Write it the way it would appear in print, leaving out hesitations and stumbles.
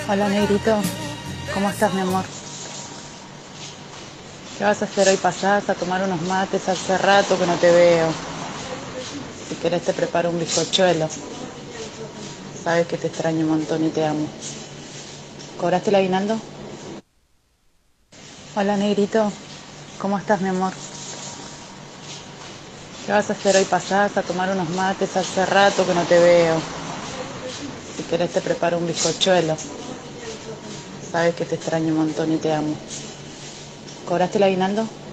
Hola, negrito. ¿Cómo estás, mi amor? ¿Qué vas a hacer hoy? ¿Pasás a tomar unos mates? Hace rato que no te veo. Si querés te preparo un bizcochuelo. Sabes que te extraño un montón y te amo. ¿Cobraste el aguinaldo? Hola, negrito. ¿Cómo estás, mi amor? ¿Qué vas a hacer hoy? ¿Pasás a tomar unos mates? Hace rato que no te veo. Si querés te preparo un bizcochuelo. Sabes que te extraño un montón y te amo. ¿Cobraste el aguinaldo?